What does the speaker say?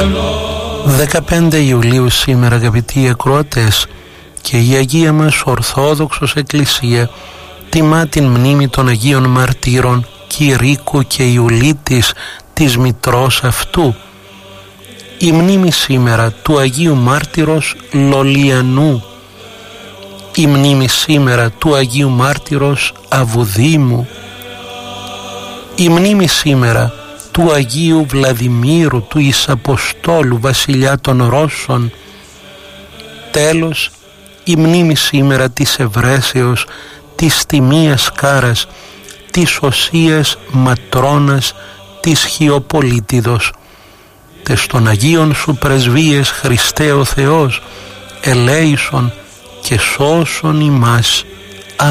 15 Ιουλίου σήμερα, αγαπητοί ακροατές, και η Αγία μας Ορθόδοξος Εκκλησία τιμά την μνήμη των Αγίων Μαρτύρων Κηρύκου και Ιουλίτης, της μητρός αυτού. Η μνήμη σήμερα του Αγίου Μάρτυρος Λολιανού, η μνήμη σήμερα του Αγίου Μάρτυρος Αβουδήμου, η μνήμη σήμερα του Αγίου Βλαδιμήρου, του Ισαποστόλου βασιλιά των Ρώσων. Τέλος, η μνήμη σήμερα της Ευρέσεως, της Τιμίας Κάρας, της Οσίας Ματρώνας, της Χιοπολίτιδος. Τες των Αγίων σου πρεσβείες, Χριστέ ο Θεός, ελέησον και σώσον ημάς.